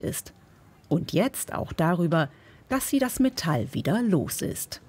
ist. Und jetzt auch darüber, dass sie das Metall wieder los ist.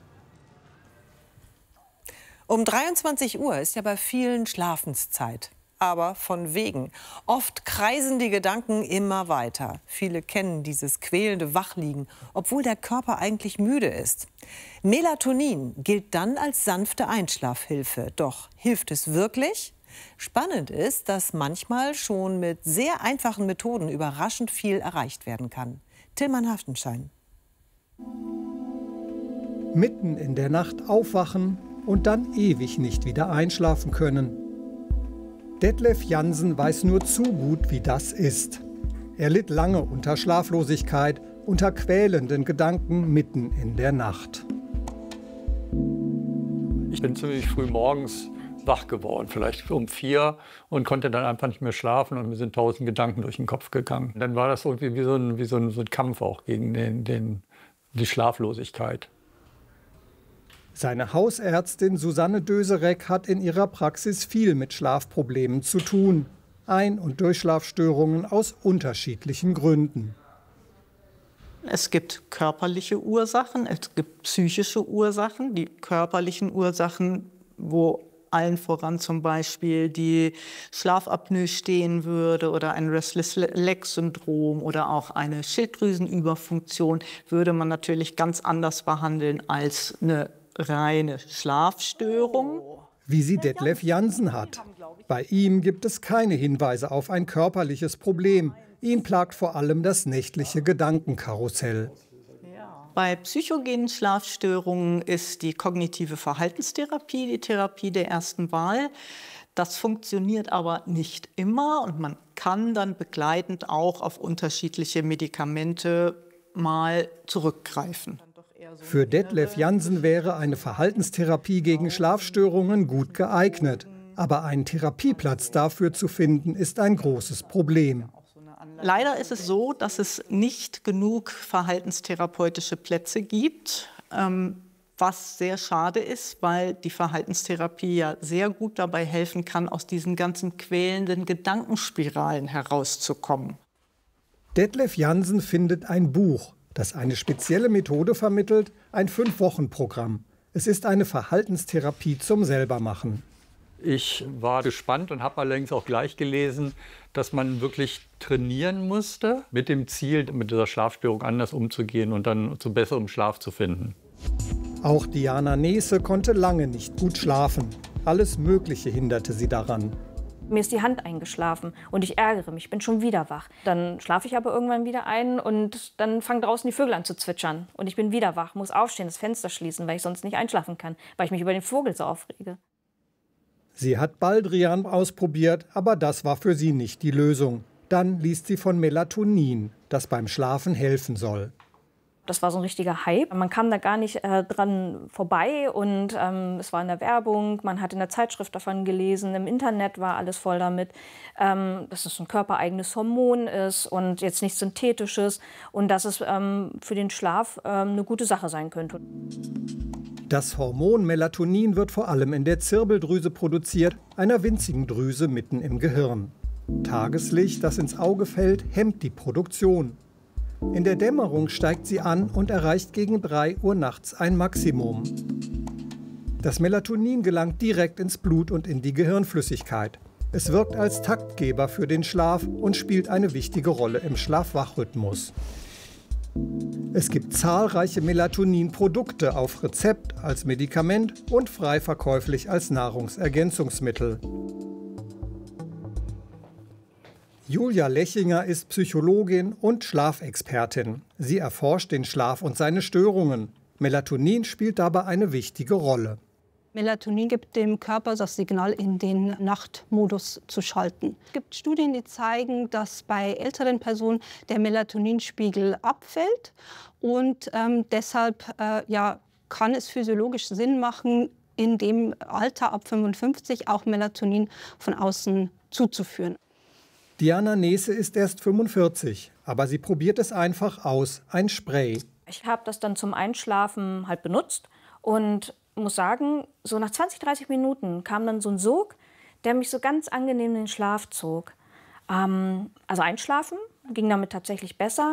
Um 23 Uhr ist ja bei vielen Schlafenszeit. Aber von wegen. Oft kreisen die Gedanken immer weiter. Viele kennen dieses quälende Wachliegen, obwohl der Körper eigentlich müde ist. Melatonin gilt dann als sanfte Einschlafhilfe. Doch hilft es wirklich? Spannend ist, dass manchmal schon mit sehr einfachen Methoden überraschend viel erreicht werden kann. Tillmann Haftenschein. Mitten in der Nacht aufwachen und dann ewig nicht wieder einschlafen können. Detlef Jansen weiß nur zu gut, wie das ist. Er litt lange unter Schlaflosigkeit, unter quälenden Gedanken mitten in der Nacht. Ich bin ziemlich früh morgens wach geworden, vielleicht um 4, und konnte dann einfach nicht mehr schlafen und mir sind 1000 Gedanken durch den Kopf gegangen. Dann war das irgendwie wie so ein Kampf auch gegen die Schlaflosigkeit. Seine Hausärztin Susanne Döserek hat in ihrer Praxis viel mit Schlafproblemen zu tun. Ein- und Durchschlafstörungen aus unterschiedlichen Gründen. Es gibt körperliche Ursachen, es gibt psychische Ursachen. Die körperlichen Ursachen, wo allen voran zum Beispiel die Schlafapnoe stehen würde oder ein Restless-Leg-Syndrom oder auch eine Schilddrüsenüberfunktion, würde man natürlich ganz anders behandeln als eine reine Schlafstörung. Wie sie Detlef Jansen hat. Bei ihm gibt es keine Hinweise auf ein körperliches Problem. Ihn plagt vor allem das nächtliche Gedankenkarussell. Bei psychogenen Schlafstörungen ist die kognitive Verhaltenstherapie die Therapie der ersten Wahl. Das funktioniert aber nicht immer und man kann dann begleitend auch auf unterschiedliche Medikamente mal zurückgreifen. Für Detlef Jansen wäre eine Verhaltenstherapie gegen Schlafstörungen gut geeignet. Aber einen Therapieplatz dafür zu finden, ist ein großes Problem. Leider ist es so, dass es nicht genug verhaltenstherapeutische Plätze gibt, was sehr schade ist, weil die Verhaltenstherapie ja sehr gut dabei helfen kann, aus diesen ganzen quälenden Gedankenspiralen herauszukommen. Detlef Jansen findet ein Buch, das eine spezielle Methode vermittelt, ein 5-Wochen-Programm. Es ist eine Verhaltenstherapie zum Selbermachen. Ich war gespannt und habe allerdings auch gleich gelesen, dass man wirklich trainieren musste, mit dem Ziel, mit dieser Schlafstörung anders umzugehen und dann zu besserem Schlaf zu finden. Auch Diana Nese konnte lange nicht gut schlafen. Alles Mögliche hinderte sie daran. Mir ist die Hand eingeschlafen und ich ärgere mich, bin schon wieder wach. Dann schlafe ich aber irgendwann wieder ein und dann fangen draußen die Vögel an zu zwitschern. Und ich bin wieder wach, muss aufstehen, das Fenster schließen, weil ich sonst nicht einschlafen kann, weil ich mich über den Vogel so aufrege. Sie hat Baldrian ausprobiert, aber das war für sie nicht die Lösung. Dann liest sie von Melatonin, das beim Schlafen helfen soll. Das war so ein richtiger Hype. Man kam da gar nicht dran vorbei und es war in der Werbung, man hat in der Zeitschrift davon gelesen, im Internet war alles voll damit, dass es ein körpereigenes Hormon ist und jetzt nichts Synthetisches und dass es für den Schlaf eine gute Sache sein könnte. Das Hormon Melatonin wird vor allem in der Zirbeldrüse produziert, einer winzigen Drüse mitten im Gehirn. Tageslicht, das ins Auge fällt, hemmt die Produktion. In der Dämmerung steigt sie an und erreicht gegen 3 Uhr nachts ein Maximum. Das Melatonin gelangt direkt ins Blut und in die Gehirnflüssigkeit. Es wirkt als Taktgeber für den Schlaf und spielt eine wichtige Rolle im Schlaf-Wach-Rhythmus. Es gibt zahlreiche Melatonin-Produkte auf Rezept als Medikament und frei verkäuflich als Nahrungsergänzungsmittel. Julia Lechinger ist Psychologin und Schlafexpertin. Sie erforscht den Schlaf und seine Störungen. Melatonin spielt dabei eine wichtige Rolle. Melatonin gibt dem Körper das Signal, in den Nachtmodus zu schalten. Es gibt Studien, die zeigen, dass bei älteren Personen der Melatoninspiegel abfällt. Und deshalb kann es physiologisch Sinn machen, in dem Alter ab 55 auch Melatonin von außen zuzuführen. Diana Nese ist erst 45, aber sie probiert es einfach aus, ein Spray. Ich habe das dann zum Einschlafen halt benutzt und muss sagen, so nach 20, 30 Minuten kam dann so ein Sog, der mich so ganz angenehm in den Schlaf zog. Also einschlafen ging damit tatsächlich besser.